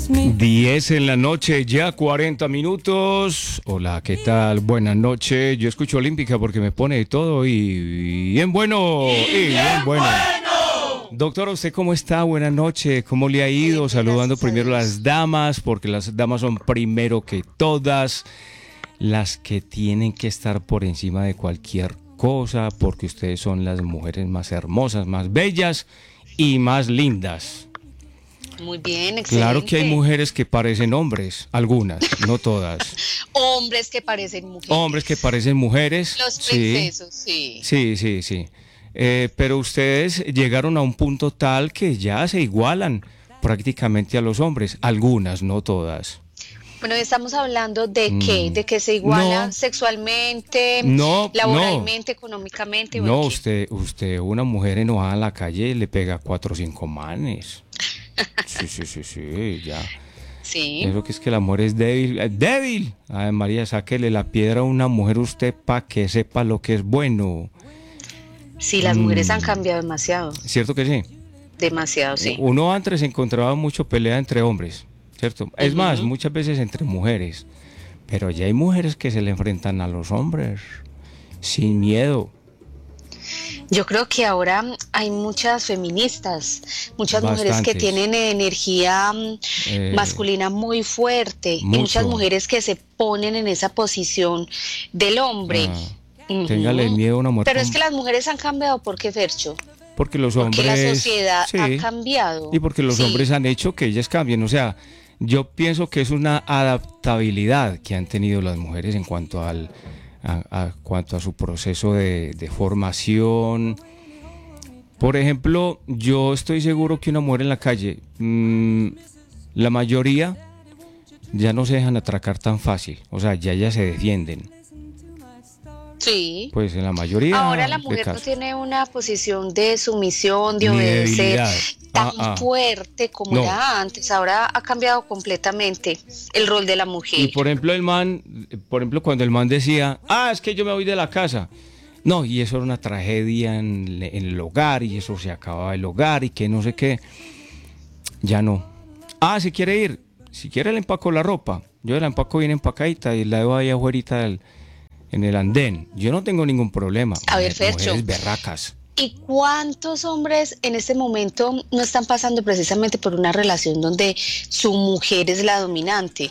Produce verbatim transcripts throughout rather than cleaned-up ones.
diez en la noche, ya cuarenta minutos. Hola, ¿qué tal? Buenas noches. Yo escucho Olímpica porque me pone de todo y bien bueno, y bien bueno. Doctora, ¿usted cómo está? Buenas noches. ¿Cómo le ha ido? Saludando primero a las damas, porque las damas son primero que todas, las que tienen que estar por encima de cualquier cosa, porque ustedes son las mujeres más hermosas, más bellas y más lindas. Muy bien, excelente. Claro que hay mujeres que parecen hombres, algunas, no todas. Hombres que parecen mujeres. Hombres que parecen mujeres. Los princesos, sí. Sí, sí, sí. sí. Eh, pero ustedes llegaron a un punto tal que ya se igualan prácticamente a los hombres, algunas, no todas. Bueno, estamos hablando de mm. qué, de que se iguala no, sexualmente, no, laboralmente, no. económicamente. No, usted, usted, una mujer enojada en la calle le pega cuatro o cinco manes. Sí, sí, sí, sí, ya. Sí. Eso que es que el amor es débil. ¡Es débil! Ay, María, sáquele la piedra a una mujer usted para que sepa lo que es bueno. Sí, las mm. mujeres han cambiado demasiado. ¿Cierto que sí? Demasiado, sí. Uno antes encontraba mucho pelea entre hombres, ¿cierto? Es uh-huh. más, muchas veces entre mujeres. Pero ya hay mujeres que se le enfrentan a los hombres sin miedo. Yo creo que ahora hay muchas feministas, muchas Bastantes. mujeres que tienen energía eh, masculina muy fuerte, mucho. Y muchas mujeres que se ponen en esa posición del hombre. Ah, uh-huh. Téngale miedo a una mujer. Pero es que las mujeres han cambiado, ¿por qué, Fercho? Porque los hombres... Porque la sociedad sí, ha cambiado. Y porque los sí. hombres han hecho que ellas cambien, o sea, yo pienso que es una adaptabilidad que han tenido las mujeres en cuanto al... A, a cuanto a su proceso de, de formación. Por ejemplo, yo estoy seguro que una mujer en la calle, mmm, la mayoría ya no se dejan atracar tan fácil, o sea, ya ya se defienden. Sí. Pues en la mayoría. Ahora la mujer no tiene una posición de sumisión, de obedecer tan ah, ah. fuerte como no. era antes. Ahora ha cambiado completamente el rol de la mujer. Y por ejemplo el man, por ejemplo cuando el man decía, ah, es que yo me voy de la casa. No, y eso era una tragedia en, en el hogar, y eso se acababa el hogar, y que no sé qué. Ya no. Ah, si quiere ir, si quiere le empaco la ropa. Yo la empaco bien empacadita y la dejo ahí afuera del... en el andén. Yo no tengo ningún problema. A ver, Fercho. Mujeres berracas. ¿Y cuántos hombres en este momento no están pasando precisamente por una relación donde su mujer es la dominante?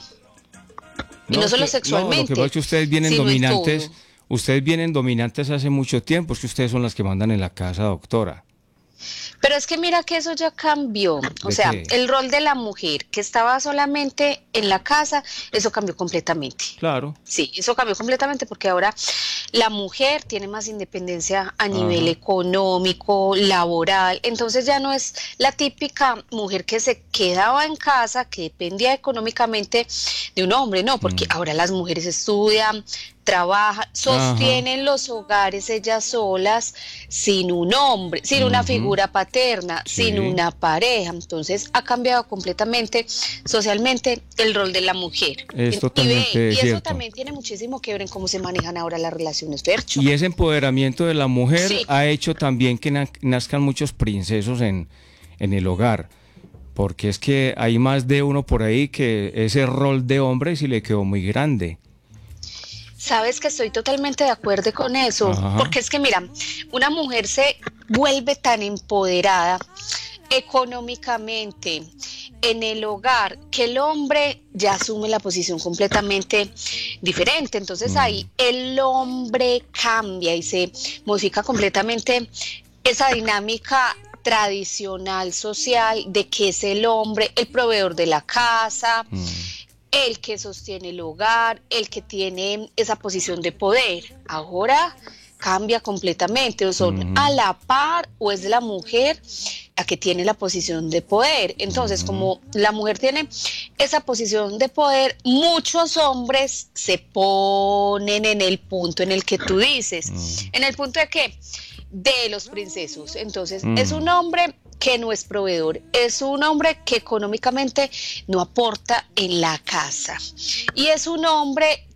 Y no, no solo que, sexualmente. No, lo que pasa es que ustedes vienen dominantes. Ustedes vienen dominantes hace mucho tiempo. Es que ustedes son las que mandan en la casa, doctora. Pero es que mira que eso ya cambió, o sea, qué? El rol de la mujer que estaba solamente en la casa, eso cambió completamente. Claro. Sí, eso cambió completamente porque ahora la mujer tiene más independencia a nivel Ajá. económico, laboral, entonces ya no es la típica mujer que se quedaba en casa, que dependía económicamente de un hombre, no, porque mm. ahora las mujeres estudian, trabajan, sostienen Ajá. los hogares ellas solas, sin un hombre, sin uh-huh. una figura paterna, sí. sin una pareja. Entonces ha cambiado completamente socialmente el rol de la mujer. Es totalmente y, ve, y eso cierto. También tiene muchísimo que ver en cómo se manejan ahora las relaciones, Fercho. Y ese empoderamiento de la mujer sí. ha hecho también que na- nazcan muchos princesos en, en el hogar. Porque es que hay más de uno por ahí que ese rol de hombre sí le quedó muy grande. Sabes que estoy totalmente de acuerdo con eso, Ajá. porque es que mira, una mujer se vuelve tan empoderada económicamente en el hogar que el hombre ya asume la posición completamente diferente. Entonces mm. ahí el hombre cambia y se modifica completamente esa dinámica tradicional social de que es el hombre el proveedor de la casa, mm. el que sostiene el hogar, el que tiene esa posición de poder. Ahora cambia completamente, o son uh-huh. a la par o es la mujer la que tiene la posición de poder. Entonces, uh-huh. como la mujer tiene esa posición de poder, muchos hombres se ponen en el punto en el que tú dices, uh-huh. en el punto de que de los princesos. Entonces, uh-huh. es un hombre que no es proveedor, es un hombre que económicamente no aporta en la casa y es un hombre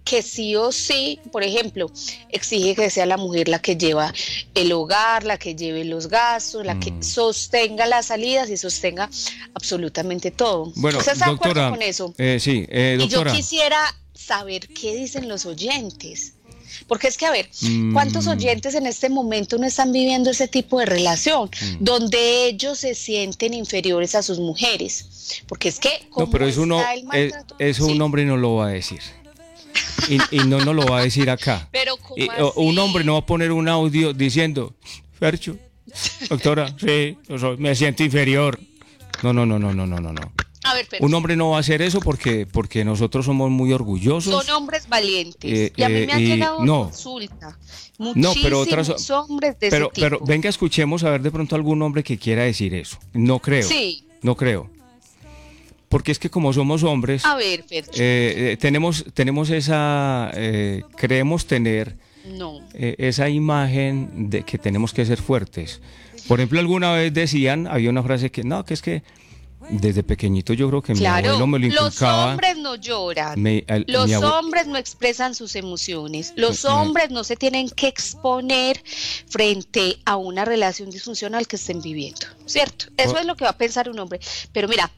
que sí o sí, por ejemplo, exige que sea la mujer la que lleva el hogar, la que lleve los gastos, la que Mm. sostenga las salidas y sostenga absolutamente todo. Bueno, ¿Usted está de acuerdo doctora, con eso? eh, sí, eh, Y yo doctora. quisiera saber qué dicen los oyentes. Porque es que, a ver, Mm. ¿cuántos oyentes en este momento no están viviendo ese tipo de relación Mm. donde ellos se sienten inferiores a sus mujeres? Porque es que, No, ¿cómo pero eso, uno, está el eh, maltrato? eso Sí, un hombre no lo va a decir. Y, y no nos lo va a decir acá. pero ¿cómo Y, o- un así? hombre no va a poner un audio diciendo, Fercho, doctora, sí, yo soy- me siento inferior. No, no, no, no, no, no, no, no. A ver, pero Un hombre no va a hacer eso porque, porque nosotros somos muy orgullosos. son hombres valientes. Eh, y a mí eh, me han y llegado no. consulta. No, Muchísimos pero otras, hombres de pero, ese tipo. pero venga, escuchemos a ver de pronto algún hombre que quiera decir eso. No creo. Sí, No creo. Porque es que como somos hombres, a ver, Fercho. eh, eh, tenemos, tenemos esa, eh, creemos tener no. eh, esa imagen de que tenemos que ser fuertes. Por ejemplo, alguna vez decían, había una frase que, no, que es que desde pequeñito yo creo que mi Claro, abuelo me lo los inculcaba. hombres no lloran, Me- el- los mi abue- hombres no expresan sus emociones, los Eh, eh. hombres no se tienen que exponer frente a una relación disfuncional que estén viviendo, ¿cierto? Eso Oh. es lo que va a pensar un hombre. Pero mira,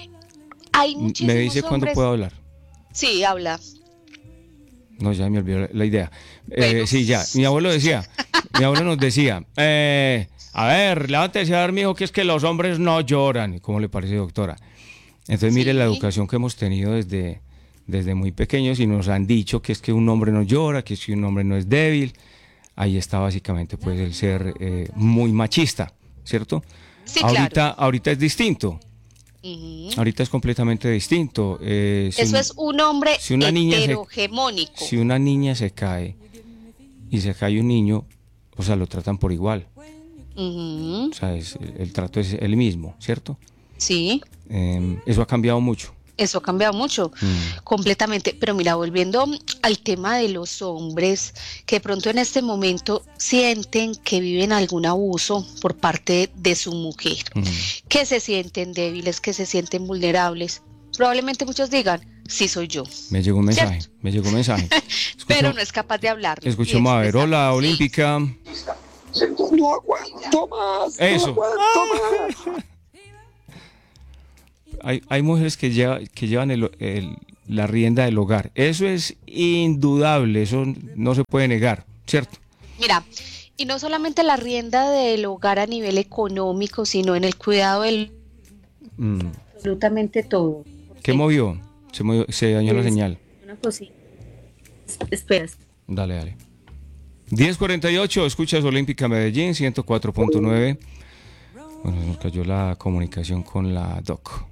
hay muchísimos Me dice cuándo hombres... puedo hablar. Sí, habla. No, ya me olvidó la, la idea. Eh, Bueno. Sí, ya. Mi abuelo decía, mi abuelo nos decía, eh, a ver, levántese a ver, mijo, que es que los hombres no lloran. ¿Cómo le parece, doctora? Entonces, mire Sí. la educación que hemos tenido desde, desde muy pequeños y nos han dicho que es que un hombre no llora, que es que un hombre no es débil. Ahí está básicamente pues el ser eh, muy machista, ¿cierto? Sí, ahorita, claro. ahorita es distinto. Ujú. Ahorita es completamente distinto. Eh, si Eso un- es un hombre si una niña se- heterogemónico. Si una niña se cae y se cae un niño, o sea, lo tratan por igual. Ujú. O sea, es- el, el trato es el mismo, ¿cierto? Sí. Eh, eso ha cambiado mucho. Eso ha cambiado mucho, Mm. completamente. Pero mira, volviendo al tema de los hombres que de pronto en este momento sienten que viven algún abuso por parte de su mujer, Mm. que se sienten débiles, que se sienten vulnerables. Probablemente muchos digan, sí soy yo, Me llegó un mensaje, ¿Cierto? me llegó un mensaje. pero Escucha- no es capaz de hablar. Escuchemos a ver, hola Olímpica. No aguanto más. Eso. No aguanto más. Hay, hay mujeres que, lleva- que llevan el- el- la rienda del hogar. Eso es indudable, eso no se puede negar, ¿cierto? Mira, y no solamente la rienda del hogar a nivel económico, sino en el cuidado del Mm. absolutamente todo. ¿Qué movió? Se, movió- se dañó la Es- señal. Una cosita. Espera. Dale, dale. diez cuarenta y ocho, escuchas Olímpica Medellín, ciento cuatro punto nueve. Bueno, nos cayó la comunicación con la doc.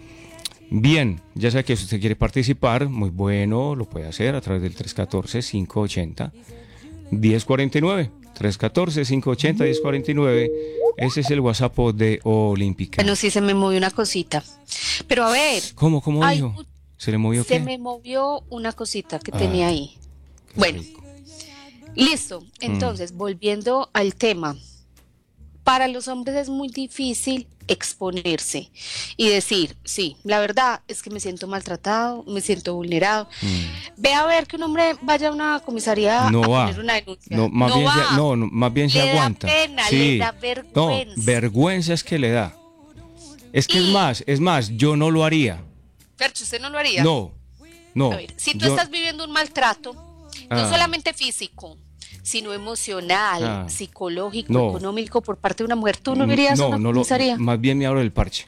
Bien, ya sabe que si usted quiere participar, muy bueno, lo puede hacer a través del tres uno cuatro, cinco ocho cero, uno cero cuatro nueve. tres uno cuatro, cinco ocho cero, uno cero cuatro nueve. Ese es el WhatsApp de Olímpica. Bueno, sí se me movió una cosita. Pero a ver, ¿Cómo, cómo Ay, dijo? ¿Se le movió se qué? me movió una cosita que Ah, tenía ahí. Qué Bueno, rico. listo. Entonces, volviendo al tema. Para los hombres es muy difícil exponerse y decir, sí, la verdad es que me siento maltratado, me siento vulnerado. Mm. Ve a ver que un hombre vaya a una comisaría No a va. poner una denuncia. No, más bien va. se, no, no, más bien se Le da aguanta. pena, Sí. le da No, vergüenza. vergüenza es que le da. Es que es Y- más, es más, yo no lo haría. Fercho, ¿usted no lo haría? No, no. A ver, si tú yo- estás viviendo un maltrato, Ah. no solamente físico, sino emocional, Ah. psicológico, No. económico por parte de una mujer, ¿tú no irías a no, una no lo, comisaría? más bien me abro del parche.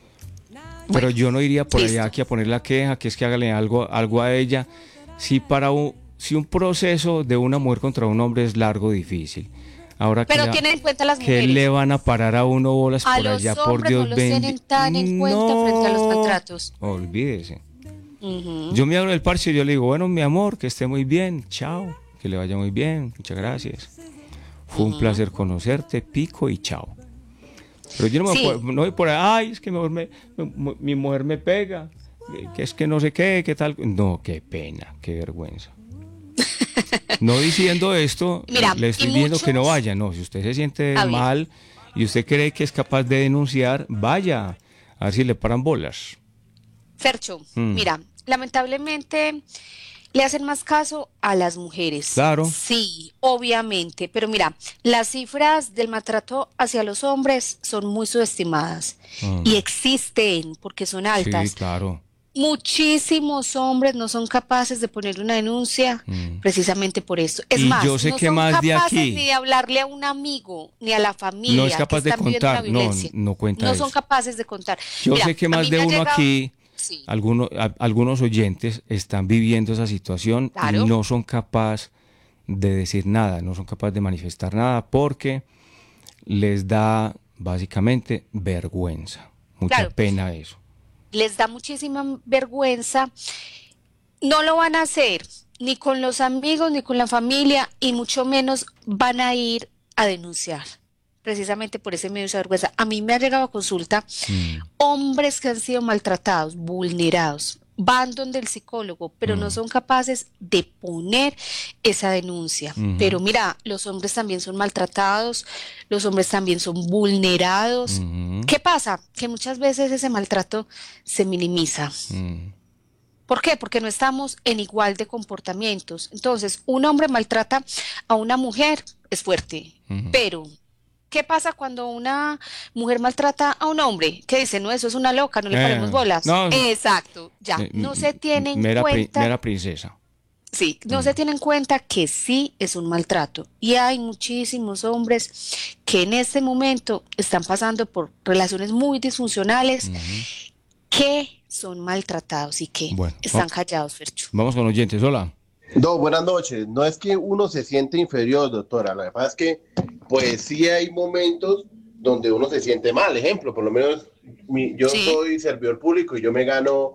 Pero yo no iría por listo. allá aquí a poner la queja, que es que hágale algo, algo a ella. Si para un, si un proceso de una mujer contra un hombre es largo, difícil. Ahora que Pero la- tienen en cuenta las que mujeres. le van a parar a uno bolas A por los allá, por hombres Dios no los tienen bendi- tan en cuenta frente a los maltratos. Olvídese. Ujú. Yo me abro del parche y yo le digo, bueno, mi amor, que esté muy bien, chao, que le vaya muy bien, muchas gracias. Fue un placer conocerte, pico y chao. Pero yo no me Sí. voy, no voy por ahí, ay, es que mi mujer me, mi, mi mujer me pega, que es que no sé qué, qué tal. No, qué pena, qué vergüenza. No diciendo esto, Mira, le estoy y diciendo que no muchos- vaya, no, si usted se siente A ver. mal y usted cree que es capaz de denunciar, vaya, a ver si le paran bolas. Fercho, Mm. mira, lamentablemente le hacen más caso a las mujeres. Claro. Sí, obviamente, pero mira, las cifras del maltrato hacia los hombres son muy subestimadas Mm, y existen porque son sí, altas. claro. Muchísimos hombres no son capaces de poner una denuncia Mm. precisamente por eso. Es Y yo más, sé no que son más de capaces aquí ni de hablarle a un amigo ni a la no es familia que capaz de están viviendo una contar, no, violencia. no cuenta No son eso. capaces de contar. Yo Mira, sé que a más mí de me ha uno llegado, aquí, sí, algunos, a- algunos oyentes están viviendo esa situación y claro, no son capaces de decir nada, no son capaces de manifestar nada porque les da básicamente vergüenza, mucha claro, pena eso. les da muchísima vergüenza. No lo van a hacer ni con los amigos ni con la familia y mucho menos van a ir a denunciar. Precisamente por ese medio de esa vergüenza. A mí me ha llegado a consulta Mm, hombres que han sido maltratados, vulnerados, van donde el psicólogo, pero no mm, son capaces de poner esa denuncia. ujú, Pero mira, los hombres también son maltratados, los hombres también son vulnerados. ujú, ¿Qué pasa? Que muchas veces ese maltrato se minimiza. mm, ¿Por qué? Porque no estamos en igual de comportamientos. Entonces, un hombre maltrata a una mujer, es fuerte, ujú. pero ¿qué pasa cuando una mujer maltrata a un hombre? ¿Qué dice? No, eso es una loca, no le paremos Eh, bolas. no, Exacto, ya, eh, m- no se m- tiene en mera, pri- cuenta, mera princesa. sí, no se Mm, tiene en cuenta que sí es un maltrato. Y hay muchísimos hombres que en este momento están pasando por relaciones muy disfuncionales, ujú. que son maltratados y que Bueno, va- están callados, Fercho. vamos con oyentes, hola. No, buenas noches. No es que uno se siente inferior, doctora. La verdad es que, pues sí hay momentos donde uno se siente mal. Ejemplo, por lo menos mi- yo Sí, soy servidor público y yo me gano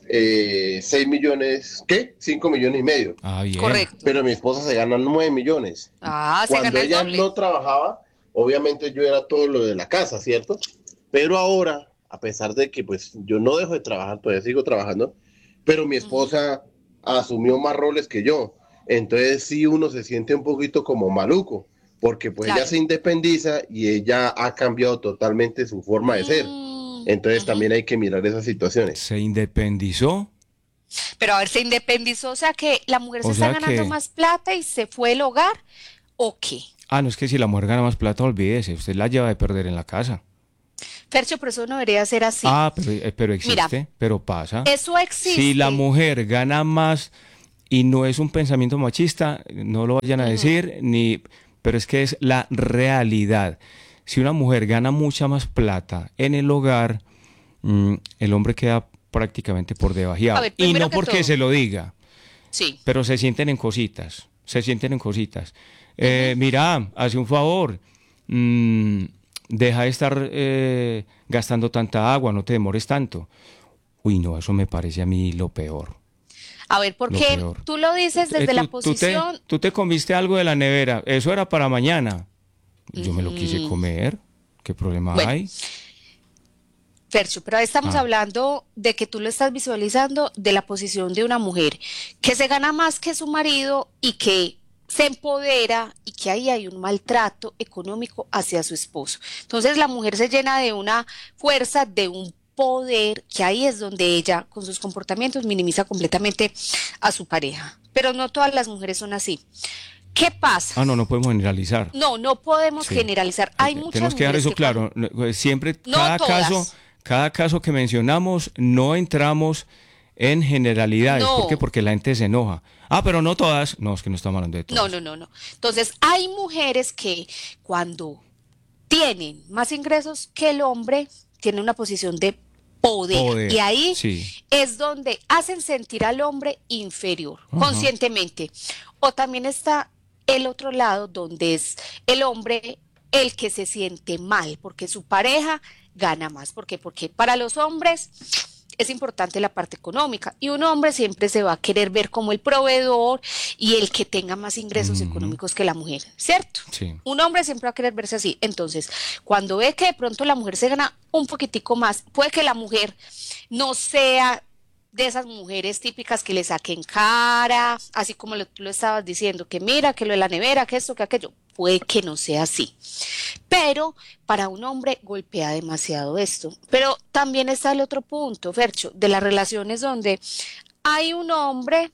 eh, seis millones, ¿qué? Cinco millones y medio. Ah, bien. correcto. Pero mi esposa se gana nueve millones. Ah, se Cuando gana el ella doble. no trabajaba, obviamente yo era todo lo de la casa, ¿cierto? Pero ahora, a pesar de que pues yo no dejo de trabajar, todavía sigo trabajando, pero mi Ujú. esposa asumió más roles que yo. Entonces sí uno se siente un poquito como maluco, porque pues ella Claro. se independiza y ella ha cambiado totalmente su forma de ser. Mm, Entonces ujú. también hay que mirar esas situaciones. Se independizó, Pero a ver, se independizó, o sea que la mujer se o está sea ganando que... más plata y se fue del hogar, ¿o qué? Ah, no, es que si la mujer gana más plata, olvídese, usted la lleva de perder en la casa. Fercho, pero eso no debería ser así. Ah, pero, eh, pero Mira, existe, pero pasa. eso Si la existe. mujer gana más y no es un pensamiento machista, no lo vayan a Ujú. decir, ni, pero es que es la realidad. Si una mujer gana mucha más plata en el hogar, mm, el hombre queda prácticamente por A debajeado. ver, Y primero no que porque todo, se lo diga, sí. pero se sienten en cositas, se sienten en cositas. Eh, mira, hace un favor, mm, deja de estar eh, gastando tanta agua, no te demores tanto. Uy, no, eso me parece a mí lo peor, A ver, lo porque peor. tú lo dices Eh, desde la tú, tú te, posición. tú te comiste algo de la nevera, eso era para mañana. Yo me lo quise Ujú. comer, ¿qué problema Bueno, hay? Fercho, pero ahí estamos Ah, hablando de que tú lo estás visualizando de la posición de una mujer que se gana más que su marido y que se empodera y que ahí hay un maltrato económico hacia su esposo. Entonces la mujer se llena de una fuerza, de un poder, que ahí es donde ella con sus comportamientos minimiza completamente a su pareja. Pero no todas las mujeres son así. ¿Qué pasa? ah, no, no podemos generalizar. No, no podemos Sí, generalizar. hay Hay que- muchas tenemos que dejar mujeres eso que cuando, claro. No, pues, siempre, no cada caso, todas, cada caso que mencionamos, no entramos en generalidades. ¿Por qué? no. Porque la gente se enoja. Ah, pero no todas. No, es que no estamos hablando de No, todas. no, no, no. Entonces, hay mujeres que cuando tienen más ingresos que el hombre, tienen una posición de poder. Y Poder, ahí sí. es donde hacen sentir al hombre inferior, Ajá. conscientemente. O también está el otro lado, donde es el hombre el que se siente mal, porque su pareja gana más. ¿Por qué? Porque para los hombres es importante la parte económica y un hombre siempre se va a querer ver como el proveedor y el que tenga más ingresos Ujú, económicos que la mujer, ¿cierto? sí. Un hombre siempre va a querer verse así. Entonces, cuando ve que de pronto la mujer se gana un poquitico más, puede que la mujer no sea de esas mujeres típicas que le saquen cara, así como lo, tú lo estabas diciendo, que mira, que lo de la nevera, que esto, que aquello, puede que no sea así. Pero para un hombre golpea demasiado esto. Pero también está el otro punto, Fercho, de las relaciones donde hay un hombre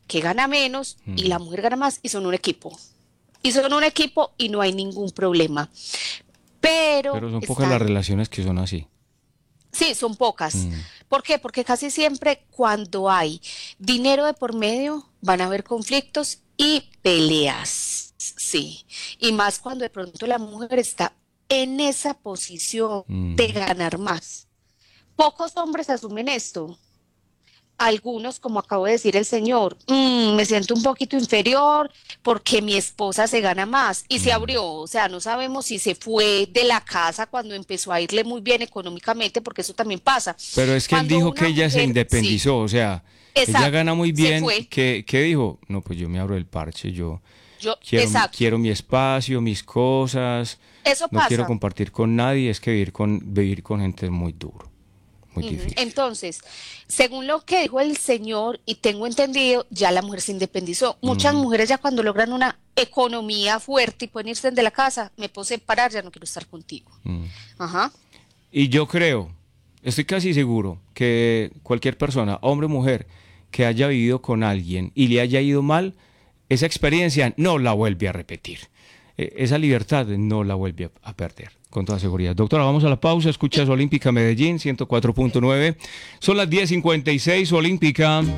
que gana menos Mm. y la mujer gana más y son un equipo. Y son un equipo y no hay ningún problema. Pero, Pero son pocas están- las relaciones que son así. Sí, son pocas. Mm. ¿Por qué? Porque casi siempre cuando hay dinero de por medio van a haber conflictos y peleas. Sí. Y más cuando de pronto la mujer está en esa posición Mm. de ganar más. Pocos hombres asumen esto. Algunos, como acabo de decir el señor, "Mm, me siento un poquito inferior porque mi esposa se gana más y se Mm. abrió, o sea, no sabemos si se fue de la casa cuando empezó a irle muy bien económicamente, porque eso también pasa. Pero es que él Cuando dijo una que ella se mujer- independizó, o sea, sí, ella exacto, gana muy se bien. fue. ¿Qué, qué dijo? No, pues yo me abro el parche, yo Yo, quiero, exacto, quiero mi espacio, mis cosas, eso no pasa. quiero compartir con nadie, es que vivir con, vivir con gente es muy duro, muy Ujú. difícil. Entonces, según lo que dijo el señor, y tengo entendido, ya la mujer se independizó. Muchas Mm. mujeres ya cuando logran una economía fuerte y pueden irse de la casa, me puedo separar, ya no quiero estar contigo. Mm. Ajá. Y yo creo, estoy casi seguro que cualquier persona, hombre o mujer, que haya vivido con alguien y le haya ido mal, esa experiencia no la vuelve a repetir. Eh, Esa libertad no la vuelve a a perder, con toda seguridad. Doctora, vamos a la pausa. Escuchas Olímpica Medellín, ciento cuatro punto nueve. Son las diez cincuenta y seis, Olímpica.